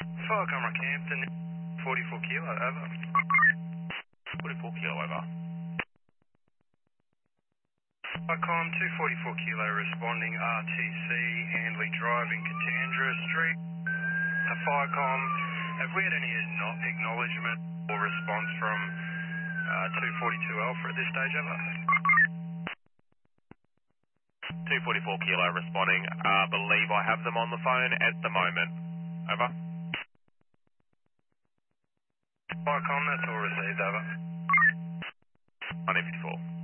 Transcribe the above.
Firecom Rockhampton, 44 kilo, over. 44 kilo over. Firecom 244 kilo responding RTC, Handley Drive in Katandra Street. Firecom, have we had any acknowledgement or response from 242 Alpha at this stage, over? 244 kilo responding. Believe I have them on the phone at the moment. Over. Firecom, that's all received, over. 154.